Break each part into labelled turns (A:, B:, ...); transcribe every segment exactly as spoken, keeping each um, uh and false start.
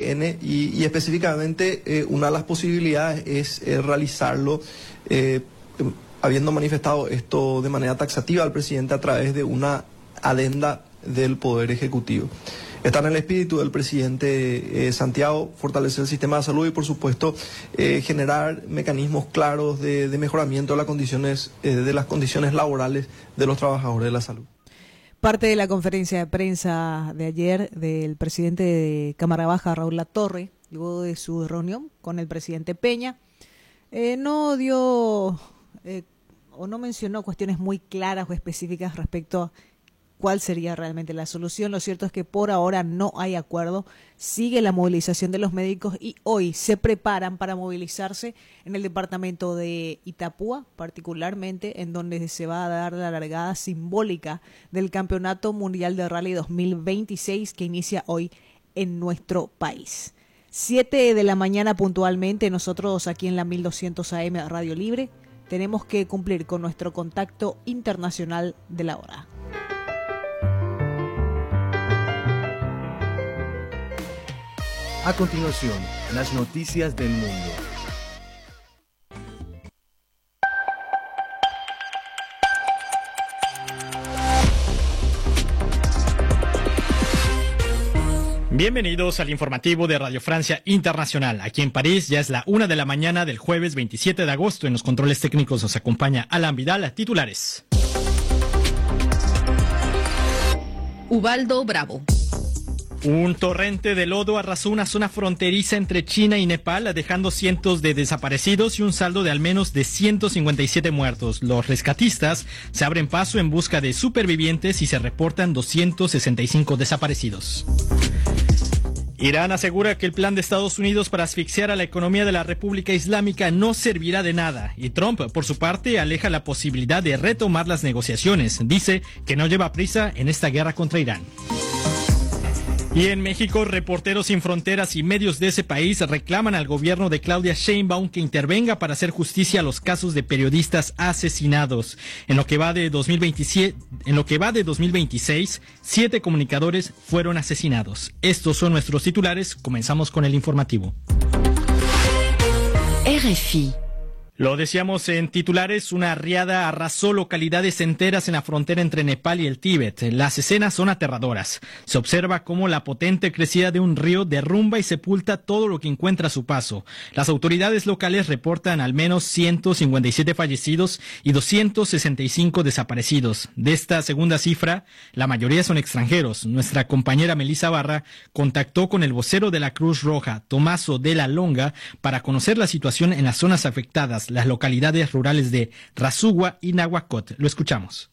A: N y, y específicamente eh, una de las posibilidades es eh, realizarlo eh, habiendo manifestado esto de manera taxativa al presidente a través de una adenda del Poder Ejecutivo. Está en el espíritu del presidente eh, Santiago fortalecer el sistema de salud y, por supuesto, eh, generar mecanismos claros de, de mejoramiento de las condiciones, eh, de las condiciones laborales de los trabajadores de la salud.
B: Parte de la conferencia de prensa de ayer del presidente de Cámara Baja, Raúl Latorre, luego de su reunión con el presidente Peña, eh, no dio eh, o no mencionó cuestiones muy claras o específicas respecto a cuál sería realmente la solución. Lo cierto es que por ahora no hay acuerdo, sigue la movilización de los médicos y hoy se preparan para movilizarse en el departamento de Itapúa, particularmente en donde se va a dar la largada simbólica del Campeonato Mundial de Rally dos mil veintiséis que inicia hoy en nuestro país. Siete de la mañana puntualmente, nosotros aquí en la mil doscientos A M Radio Libre tenemos que cumplir con nuestro contacto internacional de la hora.
C: A continuación, las noticias del mundo.
D: Bienvenidos al informativo de Radio Francia Internacional. Aquí en París ya es la una de la mañana del jueves veintisiete de agosto. En los controles técnicos nos acompaña Alan Vidal. Titulares.
E: Ubaldo Bravo.
D: Un torrente de lodo arrasó una zona fronteriza entre China y Nepal, dejando cientos de desaparecidos y un saldo de al menos de ciento cincuenta y siete muertos. Los rescatistas se abren paso en busca de supervivientes y se reportan doscientos sesenta y cinco desaparecidos. Irán asegura que el plan de Estados Unidos para asfixiar a la economía de la República Islámica no servirá de nada. Y Trump, por su parte, aleja la posibilidad de retomar las negociaciones. Dice que no lleva prisa en esta guerra contra Irán. Y en México, Reporteros Sin Fronteras y medios de ese país reclaman al gobierno de Claudia Sheinbaum que intervenga para hacer justicia a los casos de periodistas asesinados. En lo que va de dos mil veintisiete, en lo que va de dos mil veintiséis, siete comunicadores fueron asesinados. Estos son nuestros titulares. Comenzamos con el informativo.
E: R F I.
D: Lo decíamos en titulares, una riada arrasó localidades enteras en la frontera entre Nepal y el Tíbet. Las escenas son aterradoras. Se observa cómo la potente crecida de un río derrumba y sepulta todo lo que encuentra a su paso. Las autoridades locales reportan al menos ciento cincuenta y siete fallecidos y doscientos sesenta y cinco desaparecidos. De esta segunda cifra, la mayoría son extranjeros. Nuestra compañera Melissa Barra contactó con el vocero de la Cruz Roja, Tomaso de la Longa, para conocer la situación en las zonas afectadas, las localidades rurales de Rasugua y Nahuacot. Lo escuchamos.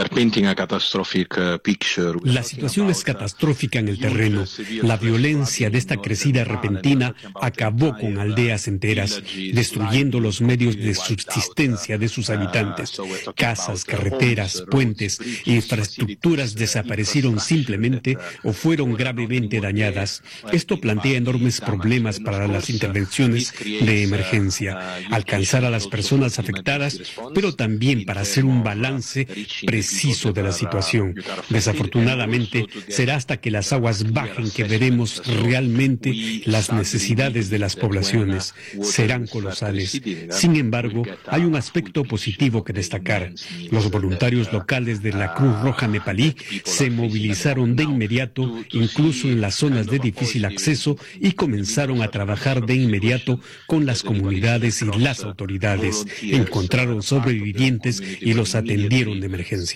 F: La situación es catastrófica en el terreno. La violencia de esta crecida repentina acabó con aldeas enteras, destruyendo los medios de subsistencia de sus habitantes. Casas, carreteras, puentes e infraestructuras desaparecieron simplemente o fueron gravemente dañadas. Esto plantea enormes problemas para las intervenciones de emergencia, alcanzar a las personas afectadas, pero también para hacer un balance preciso preciso de la situación. Desafortunadamente, será hasta que las aguas bajen que veremos realmente las necesidades de las poblaciones. Serán colosales. Sin embargo, hay un aspecto positivo que destacar. Los voluntarios locales de la Cruz Roja nepalí se movilizaron de inmediato, incluso en las zonas de difícil acceso, y comenzaron a trabajar de inmediato con las comunidades y las autoridades. Encontraron sobrevivientes y los atendieron de emergencia.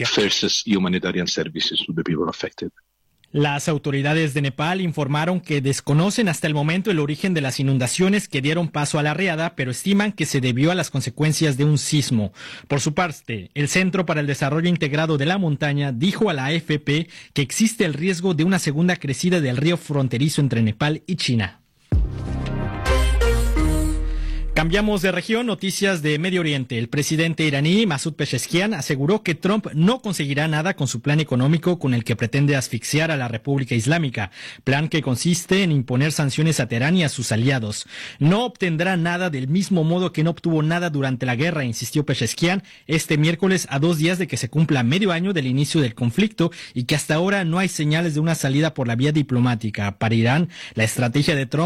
D: Las autoridades de Nepal informaron que desconocen hasta el momento el origen de las inundaciones que dieron paso a la riada, pero estiman que se debió a las consecuencias de un sismo. Por su parte, el Centro para el Desarrollo Integrado de la Montaña dijo a la A F P que existe el riesgo de una segunda crecida del río fronterizo entre Nepal y China. Cambiamos de región, noticias de Medio Oriente. El presidente iraní Masoud Pezeshkian aseguró que Trump no conseguirá nada con su plan económico con el que pretende asfixiar a la República Islámica, plan que consiste en imponer sanciones a Teherán y a sus aliados. No obtendrá nada del mismo modo que no obtuvo nada durante la guerra, insistió Pezeshkian este miércoles a dos días de que se cumpla medio año del inicio del conflicto y que hasta ahora no hay señales de una salida por la vía diplomática. Para Irán, la estrategia de Trump